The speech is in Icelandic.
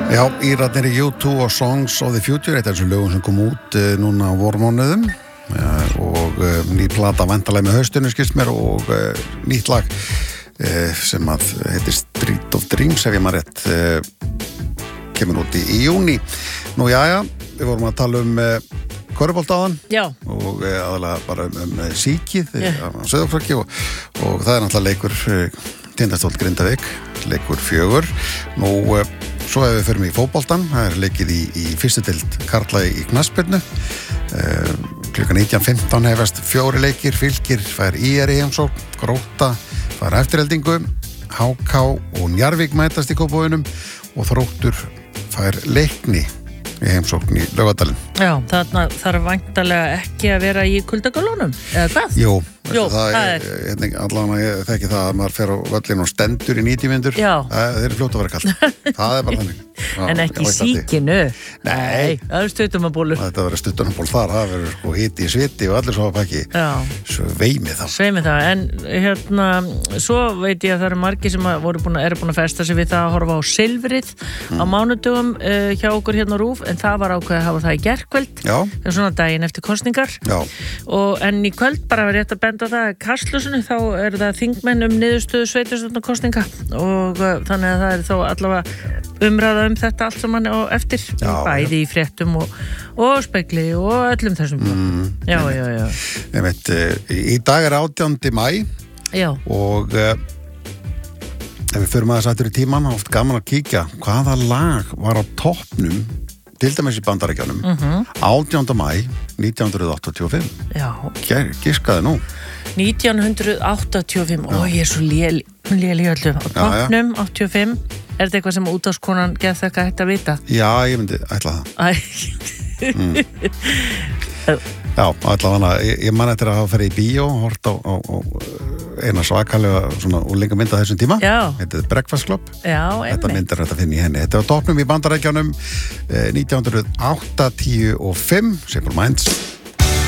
Já, Írarnir í U2 og Songs of the Future, þetta þessu lögum sem kom út núna á vormánuðum og ný plata væntanlega með haustinu skilst mér og nýtt lag sem að heitir Street of Dreams ef ég maður rétt kemur út í júní. Nú jæja, við vorum að tala körfubolta áðan og aðalega bara síkið á Sauðárkróki og það náttúrulega leikur Tindastóll Grindavík, leikur 4. Nú svo ef við förum í fótboltan, það leikið í fyrstu deild karla í knattspyrnu. Klukkan 19:15 hefast 4 leikir, Fylkir fær ÍR í heimsókn, Grótta fær eftirheldingu, HK og Njarðvík mætast í Kópavoginum og Þróttur fær Leikni í heimsókn í Laugardalinn. Já, þarna þarf væntanlega ekki að vera í kuldagölunum, eða hvað? Jú, það er allavega ég þekki það að maður fer á völlin og stendur í 90 mínútur. Það er fljótt að vera kalt. Það er bara þannig. En ekki í síkinu. Nei, það er stuttumabólur. Þetta verður stuttumaból þar, það verður sko hiti í sviti og allir svo að pakki. Sveimi það. En svo veit ég að það eru margir sem eru búin að festa sig við það að horfa á Silfrið á mánudögum hjá okkur hérna á RÚV, en það var ákveðið að hafa það í gærkvöld. Svona daginn eftir kosningar. En í kvöld bara var rétt að benda það að Kastljósinu þá eru það þingmenn niðurstöðu sveitarstjórnarkosninga og þannig að það er þá allavega umræða þetta allt saman og eftir bæði í fréttum og spegli og öllum þessum Já. Í dag er 18. maí og ef við förum aðeins aftur í tíman oft gaman að kíkja hvaða lag var á toppnum til dæmis í Bandaríkjunum 18. maí 1985 giskaði nú 1985 ég er svo léli öllu á toppnum 85. Er þetta eitthvað sem útvarpskonan Geðþekka hætti að vita? Já, ég myndi ætla það. Já, allavega ég man eftir að hafa ferið í bíó og hort á eina svakalega svona úlinga mynd á þessum tíma. Þetta er Breakfast Club. Þetta myndir þetta finna í henni. Þetta var toppnum í Bandaríkjunum 1985, Simple Minds.